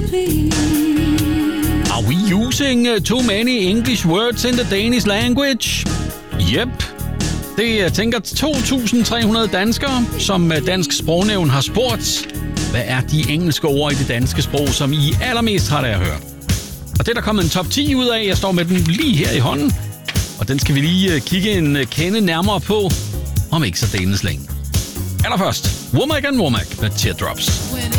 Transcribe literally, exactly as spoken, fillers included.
Are we using too many English words in the Danish language? Yep. Det jeg tænker to tusind tre hundrede danskere, som Dansk Sprognævn har spurgt. Hvad er de engelske ord i det danske sprog, som I er allermest trætte af at høre? Og det er der kommet en top ti ud af. Jeg står med den lige her i hånden. Og den skal vi lige kigge en kende nærmere på, om ikke så dænens længe. Allerførst, Womack and Womack med Teardrops.